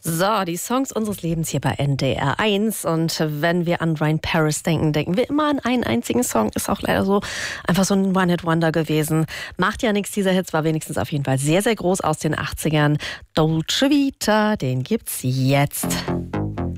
So, die Songs unseres Lebens hier bei NDR 1. Und wenn wir an Ryan Paris denken, denken wir immer an einen einzigen Song. Ist auch leider so einfach so ein One-Hit-Wonder gewesen. Macht ja nichts, dieser Hit war wenigstens auf jeden Fall sehr, sehr groß aus den 80ern. Dolce Vita, den gibt's jetzt.